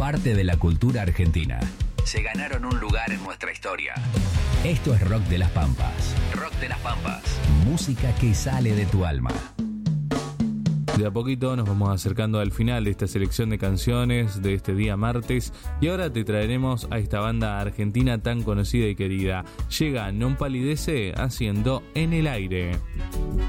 parte de la cultura argentina. Se ganaron un lugar en nuestra historia. Esto es Rock de las Pampas. Rock de las Pampas. Música que sale de tu alma. De a poquito nos vamos acercando al final de esta selección de canciones de este día martes y ahora te traeremos a esta banda argentina tan conocida y querida. Llega Non Palidece haciendo En el Aire.